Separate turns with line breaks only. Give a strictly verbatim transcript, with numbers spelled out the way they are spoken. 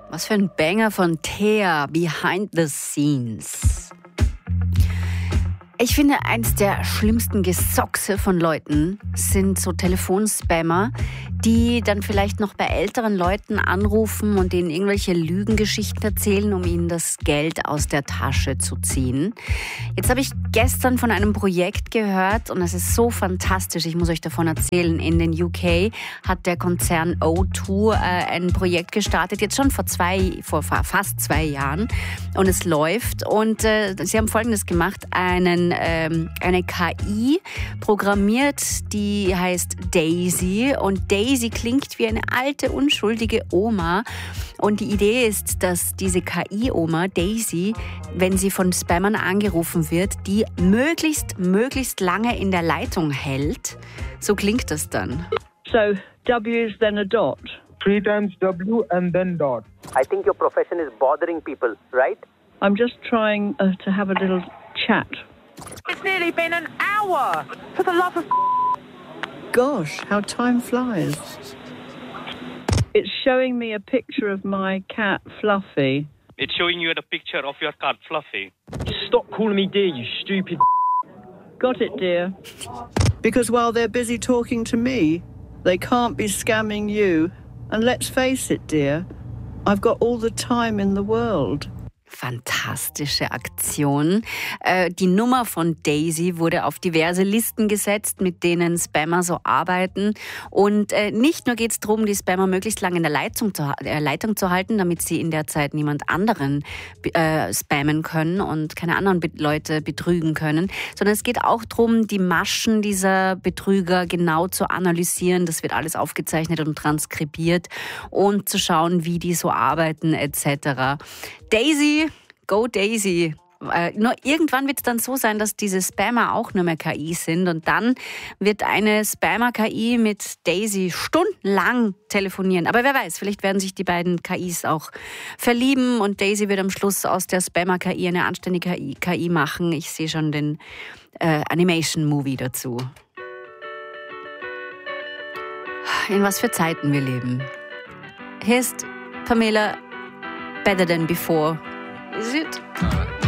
Was für ein Banger von Thea, Behind the Scenes. Ich finde, eins der schlimmsten Gesockse von Leuten sind so Telefonspammer, die dann vielleicht noch bei älteren Leuten anrufen und denen irgendwelche Lügengeschichten erzählen, um ihnen das Geld aus der Tasche zu ziehen. Jetzt habe ich gestern von einem Projekt gehört und es ist so fantastisch, ich muss euch davon erzählen. In den U K hat der Konzern O zwei äh, ein Projekt gestartet, jetzt schon vor zwei, vor fast zwei Jahren, und es läuft. Und äh, sie haben Folgendes gemacht: einen, ähm, eine K I programmiert, die heißt Daisy, und Daisy klingt wie eine alte, unschuldige Oma. Und die Idee ist, dass diese K I-Oma Daisy, wenn sie von Spammern angerufen wird, die möglichst, möglichst lange in der Leitung hält. So klingt das dann.
So, W is then a dot.
Three times W and then dot.
I think your profession is bothering people, right?
I'm just trying uh, to have a little chat.
It's nearly been an hour! For the love of...
Gosh, how time flies. It's showing me a picture of my cat, Fluffy.
It's showing you the picture of your cat, Fluffy.
Stop calling me dear, you stupid...
Got it, dear. Because while they're busy talking to me, they can't be scamming you. And let's face it, dear, I've got all the time in the world.
Fantastische Aktion. Äh, die Nummer von Daisy wurde auf diverse Listen gesetzt, mit denen Spammer so arbeiten. Und äh, nicht nur geht es darum, die Spammer möglichst lange in der Leitung zu, äh, Leitung zu halten, damit sie in der Zeit niemand anderen äh, spammen können und keine anderen Be- Leute betrügen können, sondern es geht auch darum, die Maschen dieser Betrüger genau zu analysieren. Das wird alles aufgezeichnet und transkribiert und zu schauen, wie die so arbeiten et cetera. Daisy, go Daisy. Äh, nur irgendwann wird es dann so sein, dass diese Spammer auch nur mehr K I sind, und dann wird eine Spammer-K I mit Daisy stundenlang telefonieren. Aber wer weiß, vielleicht werden sich die beiden K Is auch verlieben und Daisy wird am Schluss aus der Spammer-K I eine anständige K I, K I machen. Ich sehe schon den äh, Animation-Movie dazu. In was für Zeiten wir leben. Hier ist Pamela, Better Than Before. Is it?